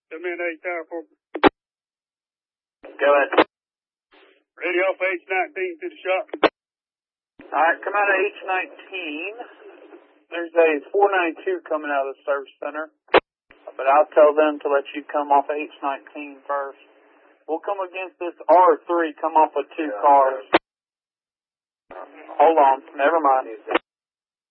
Come in, A Tower 4. Go ahead. Ready off H19 to the shop. Alright, come out of H19. There's a 492 coming out of the service center. But I'll tell them to let you come off H19 first. We'll come against this R3, come off with 2 cars. Hold on, never mind.